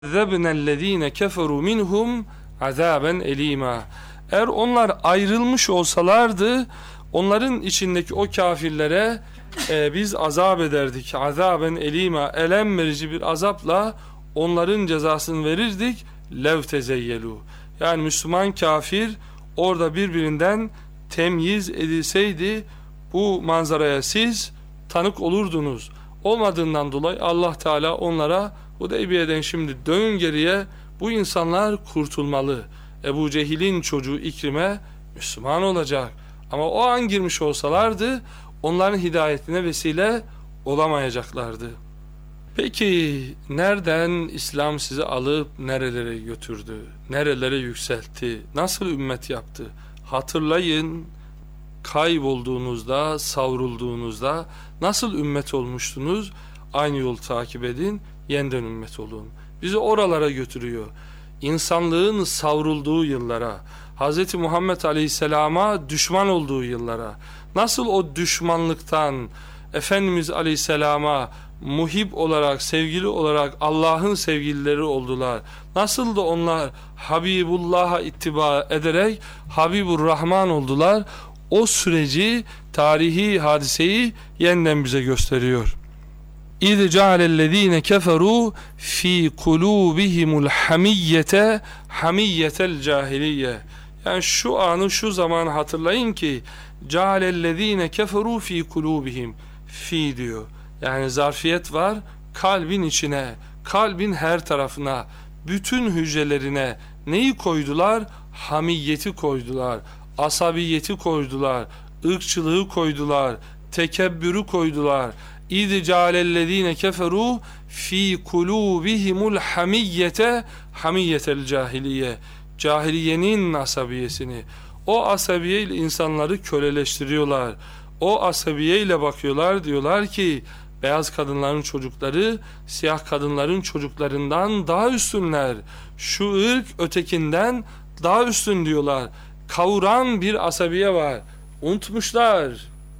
zebnellezine keferu minhum azaben elima. Eğer onlar ayrılmış olsalardı onların içindeki o kafirlere biz azap ederdik. Azaben elima, elem verici bir azapla onların cezasını verirdik. Lev tezeyyelu. Yani Müslüman kafir orada birbirinden temyiz edilseydi bu manzaraya siz tanık olurdunuz. Olmadığından dolayı Allah Teala onlara Hudeybiye'den şimdi dönün geriye, bu insanlar kurtulmalı. Ebu Cehil'in çocuğu İkrim'e Müslüman olacak. Ama o an girmiş olsalardı onların hidayetine vesile olamayacaklardı. Peki nereden İslam sizi alıp nerelere götürdü? Nerelere yükseltti? Nasıl ümmet yaptı? Hatırlayın, kaybolduğunuzda, savrulduğunuzda nasıl ümmet olmuştunuz? Aynı yolu takip edin, yeniden ümmet olun. Bizi oralara götürüyor. İnsanlığın savrulduğu yıllara, Hz. Muhammed Aleyhisselam'a düşman olduğu yıllara, nasıl o düşmanlıktan Efendimiz Aleyhisselam'a muhib olarak, sevgili olarak Allah'ın sevgilileri oldular. Nasıl da onlar Habibullah'a ittiba ederek Habibur Rahman oldular. O süreci, tarihi hadiseyi yeniden bize gösteriyor. İz cealellezine keferu fi kulubihimul hamiyyete hamiyyetel cahiliye. Yani şu anı, şu zamanı hatırlayın ki cealellezine keferu fi kulubihim. Fi diyor. Yani zarfiyet var. Kalbin içine, kalbin her tarafına, bütün hücrelerine neyi koydular? Hamiyyeti koydular. Asabiyeti koydular. Irkçılığı koydular. Tekebbürü koydular. İz cealellezine keferu fi kulubihimul hamiyyete hamiyyetel cahiliye. Cahiliyenin asabiyesini. O asabiyeyle insanları köleleştiriyorlar. O asabiyeyle bakıyorlar, diyorlar ki beyaz kadınların çocukları siyah kadınların çocuklarından daha üstünler. Şu ırk ötekinden daha üstün diyorlar. Kavuran bir asabiye var. Unutmuşlar.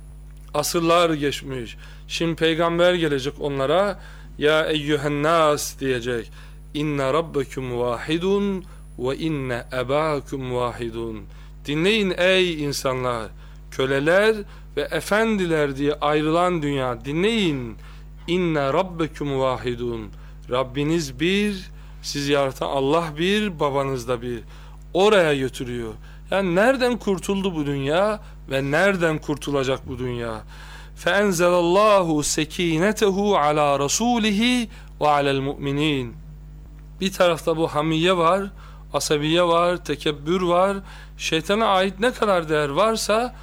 Asırlar geçmiş. Şimdi peygamber gelecek onlara, ya eyyühennas diyecek. İnne rabbekum vahidun ve inne ebakum vahidun. Dinleyin ey insanlar, köleler ve efendiler diye ayrılan dünya, dinleyin. İnne rabbekum vahidun. Rabbiniz bir, sizi yaratan Allah bir, babanız da bir. Oraya götürüyor. Yani nereden kurtuldu bu dünya ve nereden kurtulacak bu dünya? فَاَنْزَلَ اللّٰهُ سَك۪ينَتَهُ عَلَى رَسُولِهِ وَعَلَى الْمُؤْمِنِينَ. Bir tarafta bu hamiye var, asabiye var, tekebbür var. Şeytana ait ne kadar değer varsa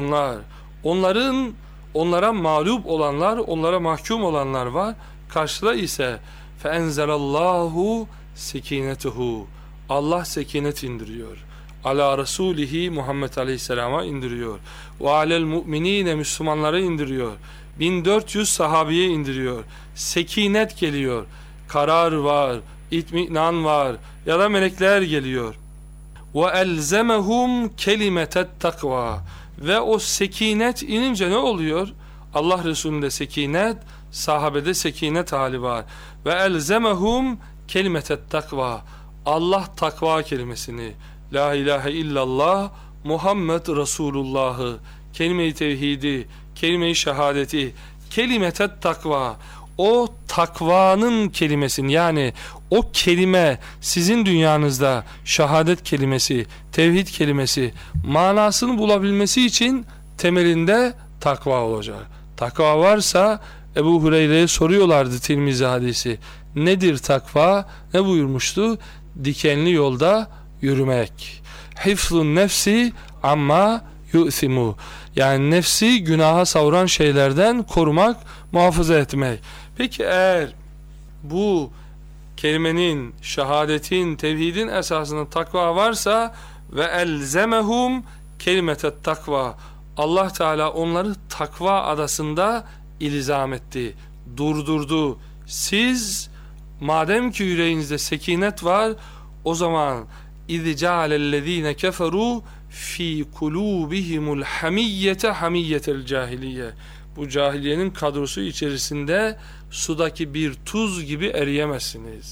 onlara mağlup olanlar, onlara mahkum olanlar var. Karşıda ise فَاَنْزَلَ اللّٰهُ سَك۪ينَتَهُ. Allah sekinet indiriyor. Ala Resulihi Muhammed Aleyhisselam'a indiriyor. Ve alel mu'minine, Müslümanlara indiriyor. 1400 sahabiye indiriyor. Sekinet geliyor. Karar var, itminan var ya da melekler geliyor. Ve elzemehum kelimetet takva. Ve o sekinet inince ne oluyor? Allah Resulü'nde sekinet, sahabede sekinet hali var. Ve elzemehum kelimetet takva. Allah takva kelimesini, la ilahe illallah Muhammed Resulullah'ı, kelime-i tevhidi, kelime-i şehadeti, kelimetet takva, o takvanın kelimesini, yani o kelime sizin dünyanızda şehadet kelimesi, tevhid kelimesi manasını bulabilmesi için temelinde takva olacak. Takva varsa, Ebu Hureyre'ye soruyorlardı Tirmizi hadisi, nedir takva? Ne buyurmuştu? Dikenli yolda yürümek. Hifzun nefsi amma yu'simu. Yani nefsi günaha savuran şeylerden korumak, muhafaza etmek. Peki eğer bu kelimenin, şehadetin, tevhidin esasında takva varsa ve elzemehum kelimetet takva. Allah Teala onları takva adasında ilzam etti, durdurdu. Siz madem ki yüreğinizde sekinet var, o zaman اِذْ جَعَلَ الَّذ۪ينَ كَفَرُوا ف۪ي قُلُوبِهِمُ الْحَمِيَّةَ حَمِيَّةَ الْجَاهِلِيَّةِ. Bu cahiliyenin kadrosu içerisinde sudaki bir tuz gibi eriyemezsiniz.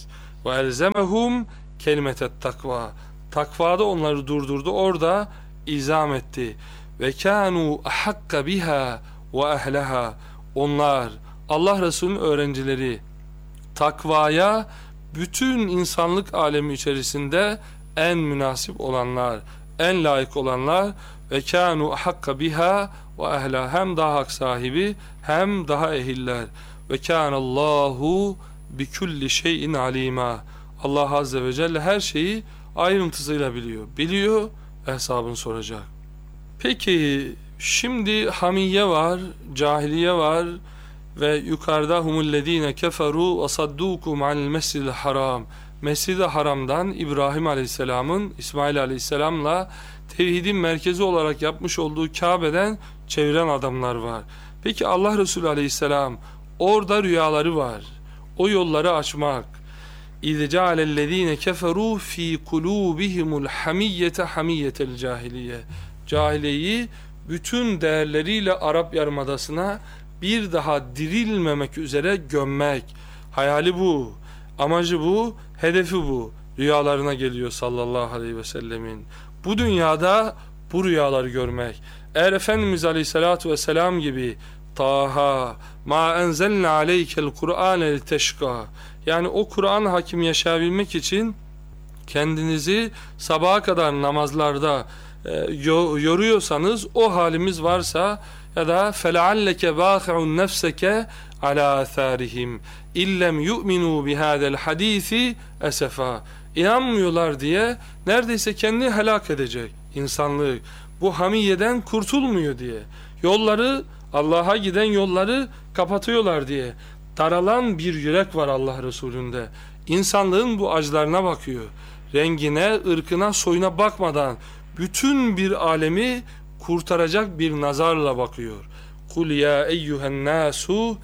ve elzemehum kelimetet takva. Takvada onları durdurdu, orada izam etti. Ve kânû ahakka biha ve ehleha. Onlar, Allah Resulü'nün öğrencileri, takvaya bütün insanlık alemi içerisinde en münasip olanlar, en layık olanlar. Ve kânû ahakka biha ve ehleha. Hem daha hak sahibi hem daha ehiller. Ve kânallâhu bikulli şeyin alîmâ. Allah Azze ve Celle her şeyi ayrıntısıyla biliyor. Biliyor, hesabını soracak. Peki şimdi hamiye var, cahiliye var ve yukarıda humullezine keferu ve saddukum anil mescidil haram. Mescid-i Haram'dan İbrahim Aleyhisselam'ın İsmail Aleyhisselam'la tevhidin merkezi olarak yapmış olduğu Kabe'den çeviren adamlar var. Peki Allah Resulü Aleyhisselam orada rüyaları var. O yolları açmak. İz cealellezine keferu fi kulubihimul hamiyete hamiyetel cahiliye. Cahiliyeyi bütün değerleriyle Arap Yarımadası'na bir daha dirilmemek üzere gömmek. Hayali bu, amacı bu, hedefi bu. Rüyalarına geliyor sallallahu aleyhi ve sellemin. Bu dünyada bu rüyaları görmek. Eğer Efendimiz Aleyhisselatü Vesselam gibi Taha ma enzelne aleykel Kur'ane teşka, yani o Kur'an hakim yaşayabilmek için kendinizi sabaha kadar namazlarda yoruyorsanız, o halimiz varsa, ya da felealleke bâhi'un nefseke alâ athârihim illem yu'minû bihâdel hadîsi esefa. İnanmıyorlar diye neredeyse kendini helak edecek insanlık. Bu hamiyeden kurtulmuyor diye. Yolları, Allah'a giden yolları kapatıyorlar diye. Daralan bir yürek var Allah Resulü'nde. İnsanlığın bu acılarına bakıyor. Rengine, ırkına, soyuna bakmadan bütün bir alemi kurtaracak bir nazarla bakıyor. Kul ya eyyühen nasu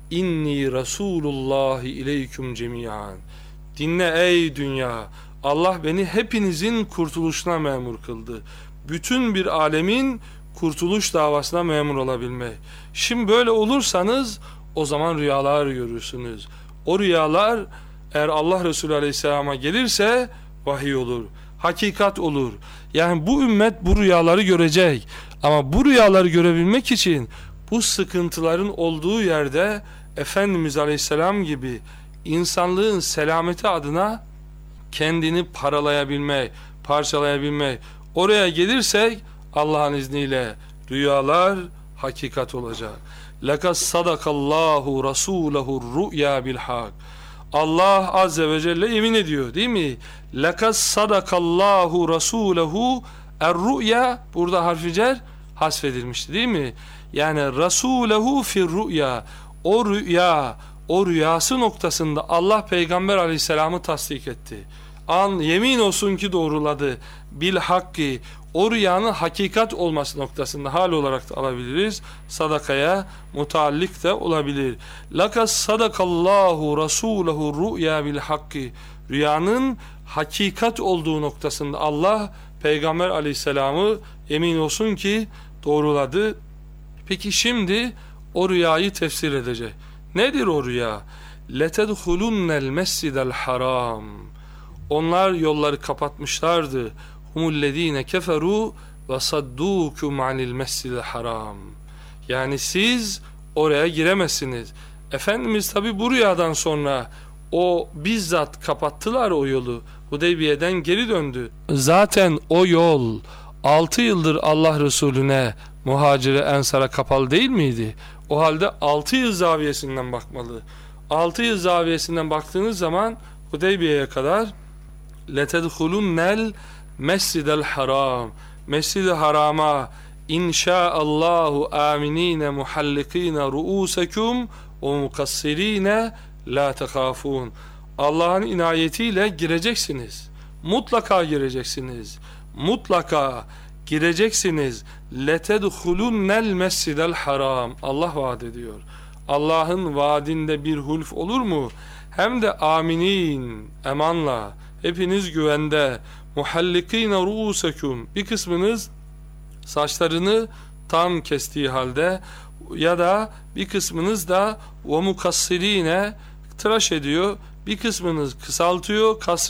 inni rasulullahi ileyküm cemiyan. Dinle ey dünya, Allah beni hepinizin kurtuluşuna memur kıldı. Bütün bir alemin kurtuluş davasına memur olabilmek. Şimdi böyle olursanız o zaman rüyalar görürsünüz. O rüyalar eğer Allah Resulü Aleyhisselam'a gelirse vahiy olur, hakikat olur. Yani bu ümmet bu rüyaları görecek. Ama bu rüyaları görebilmek için bu sıkıntıların olduğu yerde Efendimiz Aleyhisselam gibi insanlığın selameti adına kendini paralayabilmek, parçalayabilmek. Oraya gelirsek Allah'ın izniyle rüyalar hakikat olacak. لَكَسْ صَدَقَ اللّٰهُ رَسُولَهُ الرُّؤْيَا بِالْحَقِّ. Allah Azze ve Celle yemin ediyor değil mi? لَكَسْ صَدَقَ اللّٰهُ رَسُولَهُ الرُّؤْيَا, burada harfi cer hasfedilmişti değil mi? Yani رَسُولَهُ فِي الرُّؤْيَا, o rüya, o rüyası noktasında Allah Peygamber Aleyhisselam'ı tasdik etti. Yemin olsun ki doğruladı. Bil hakki, o rüyanın hakikat olması noktasında hal olarak da alabiliriz. Sadakaya mutallik de olabilir. Lakas sadakallahu rasulehu ru'ya bil hakki. Rüyanın hakikat olduğu noktasında Allah Peygamber Aleyhisselam'ı yemin olsun ki doğruladı. Peki şimdi o rüyayı tefsir edecek. Nedir o rüya? Letedhulunnel mescidel haram. Onlar yolları kapatmışlardı. Humullezine keferu ve saddukum anil mescidil haram. Yani siz oraya giremezsiniz. Efendimiz tabi bu rüyadan sonra o bizzat kapattılar o yolu. Hudeybiye'den geri döndü. Zaten o yol 6 yıldır Allah Resulüne, muhacire, ensara kapalı değil miydi? O halde 6 yıl zaviyesinden bakmalı. 6 yıl zaviyesinden baktığınız zaman Hudeybiye'ye kadar letedhulunnel mescidel haram, mescid-i harama inşaallahu aminine muhallikine ruusekum ve mukassirine la tekafun. Allah'ın inayetiyle gireceksiniz. Mutlaka gireceksiniz. Mutlaka gireceksiniz. Letedhulunnel mescidel haram. Allah vaat ediyor. Allah'ın vaadinde bir hulf olur mu? Hem de aminin, emanla, hepiniz güvende. Muhallikine ruusekum, bir kısmınız saçlarını tam kestiği halde, ya da bir kısmınız da ve mukassirine tıraş ediyor, Bir kısmınız kısaltıyor,